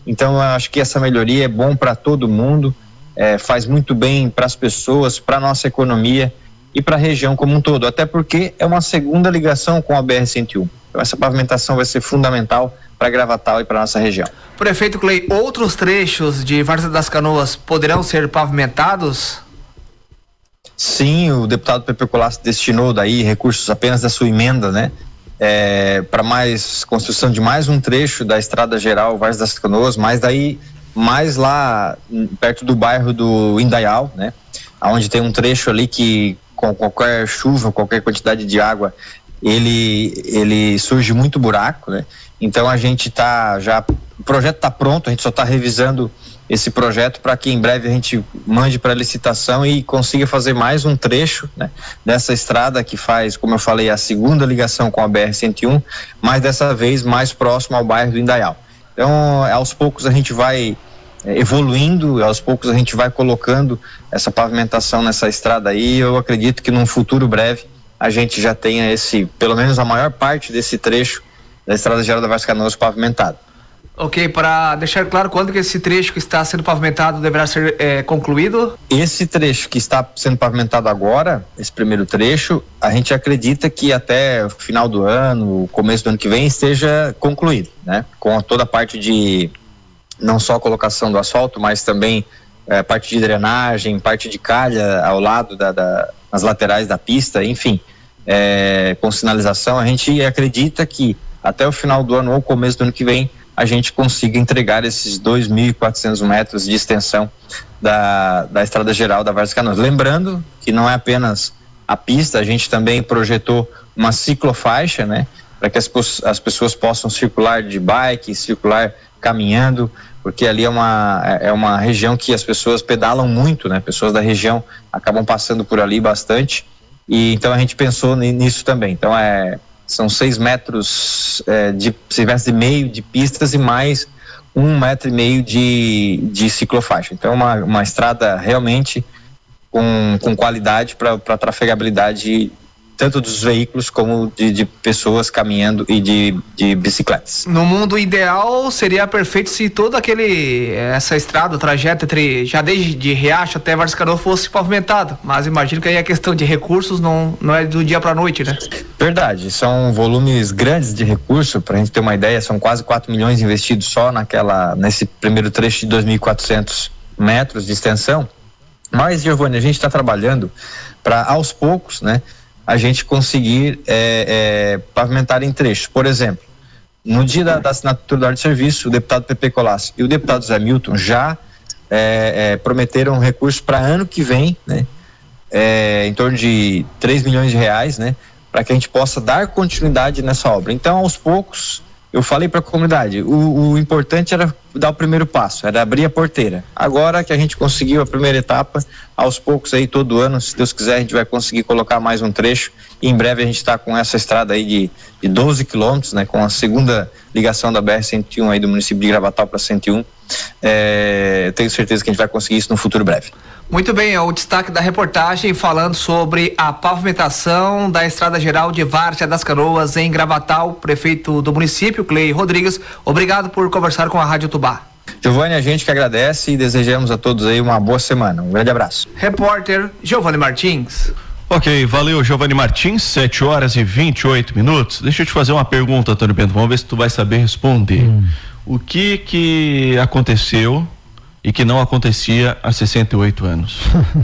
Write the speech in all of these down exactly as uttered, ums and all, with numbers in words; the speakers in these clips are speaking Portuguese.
Então eu acho que essa melhoria é bom para todo mundo, é, faz muito bem para as pessoas, para a nossa economia e para a região como um todo, até porque é uma segunda ligação com a B R cento e um. Então essa pavimentação vai ser fundamental para Gravatal e para nossa região. Prefeito Clay, outros trechos de Várzea das Canoas poderão ser pavimentados? Sim, o deputado Pepe Colasso destinou daí recursos apenas da sua emenda, né? É, para mais construção de mais um trecho da estrada geral Várzea das Canoas, mas daí mais lá perto do bairro do Indaial, né? Onde tem um trecho ali que com qualquer chuva, qualquer quantidade de água, ele, ele surge muito buraco, né? Então a gente tá já, o projeto está pronto, a gente só está revisando esse projeto para que em breve a gente mande para licitação e consiga fazer mais um trecho, né, dessa estrada que faz, como eu falei, a segunda ligação com a B R cento e um, mas dessa vez mais próximo ao bairro do Indaial. Então, aos poucos a gente vai é, evoluindo, aos poucos a gente vai colocando essa pavimentação nessa estrada aí. Eu acredito que num futuro breve a gente já tenha esse, pelo menos a maior parte desse trecho da estrada geral da Várzea das Canoas pavimentado. Ok, para deixar claro, quando que esse trecho que está sendo pavimentado deverá ser é, concluído? Esse trecho que está sendo pavimentado agora, esse primeiro trecho, a gente acredita que até o final do ano, começo do ano que vem, esteja concluído, né? Com toda a parte de, não só a colocação do asfalto, mas também é, parte de drenagem, parte de calha ao lado, da, da, nas laterais da pista, enfim, é, com sinalização. A gente acredita que até o final do ano ou começo do ano que vem a gente consiga entregar esses dois mil e quatrocentos metros de extensão da, da estrada geral da Várzea das Canoas. Lembrando que não é apenas a pista, a gente também projetou uma ciclofaixa, né, para que as, as pessoas possam circular de bike, circular caminhando, porque ali é uma, é uma região que as pessoas pedalam muito, né, pessoas da região acabam passando por ali bastante, e então a gente pensou nisso também. Então é são seis metros é, de seis metros e meio de pistas e mais um metro e meio de, de ciclofaixa. Então uma, uma estrada realmente com, com qualidade para a trafegabilidade tanto dos veículos como de, de pessoas caminhando e de, de bicicletas. No mundo ideal seria perfeito se toda aquele essa estrada, o trajeto entre já desde de Riacho até Várzea das Canoas fosse pavimentado, mas imagino que aí a questão de recursos não, não é do dia para a noite, né? Verdade, são volumes grandes de recurso, para a gente ter uma ideia, são quase quatro milhões investidos só naquela, nesse primeiro trecho de dois mil e quatrocentos metros de extensão, mas, Giovanni, a gente está trabalhando para aos poucos, né, a gente conseguir é, é, pavimentar em trechos. Por exemplo, no dia da, da assinatura da ordem de serviço, o deputado Pepe Colasso e o deputado Zé Milton já é, é, prometeram recursos para ano que vem, né, é, em torno de três milhões de reais, né, para que a gente possa dar continuidade nessa obra. Então, aos poucos, eu falei para a comunidade, o, o importante era dar o primeiro passo, era abrir a porteira. Agora que a gente conseguiu a primeira etapa, aos poucos aí todo ano, se Deus quiser, a gente vai conseguir colocar mais um trecho e em breve a gente está com essa estrada aí de, de doze quilômetros, né, com a segunda ligação da B R cento e um aí do município de Gravatal para cento e um. É, eu tenho certeza que a gente vai conseguir isso no futuro breve. Muito bem, é o destaque da reportagem falando sobre a pavimentação da estrada geral de Várzea das Canoas em Gravatal, prefeito do município, Clay Rodrigues. Obrigado por conversar com a Rádio Tubá. Giovanni, a gente que agradece e desejamos a todos aí uma boa semana. Um grande abraço. Repórter Giovanni Martins. Ok, valeu, Giovanni Martins, sete horas e vinte e oito minutos. Deixa eu te fazer uma pergunta, Antônio Bento, vamos ver se tu vai saber responder. Hum. O que que aconteceu e que não acontecia há sessenta e oito anos?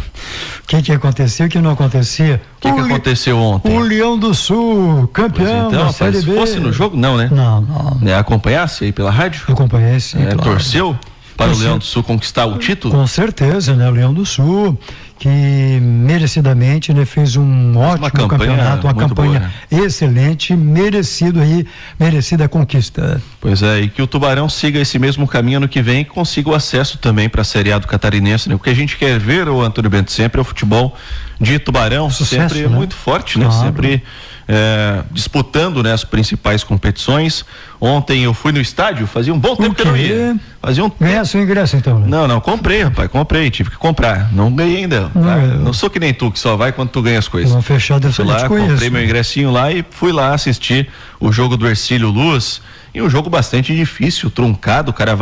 O que que aconteceu e que não acontecia? O que que aconteceu ontem? O Leão do Sul, campeão então, da Série se B. fosse no jogo, não, né? Não, não. É, acompanhasse aí pela rádio? Eu acompanhei, sim, é, claro. Torceu para Torceu. o Leão do Sul conquistar o título? Com certeza, né? O Leão do Sul, que merecidamente, né, fez um ótimo uma campanha campeonato, uma campanha boa, né? excelente, merecido aí, merecida conquista. Pois é, e que o Tubarão siga esse mesmo caminho ano que vem e consiga o acesso também para a Série A do Catarinense, né? O que a gente quer ver, o Antônio Bento, sempre é o futebol de Tubarão, Sucesso, sempre né? muito forte, né? Claro. Sempre é, disputando, né, as principais competições. Ontem eu fui no estádio, fazia um bom tempo que eu não ia. Fazia um Ganha seu ingresso então, né? Não, não, comprei, rapaz, comprei, tive que comprar. Não ganhei ainda. Não, tá? eu... não sou que nem tu, que só vai quando tu ganha as coisas. Não fechado Fui lá, comprei meu ingressinho lá e fui lá assistir o jogo do Hercílio Luz. E um jogo bastante difícil, truncado, o cara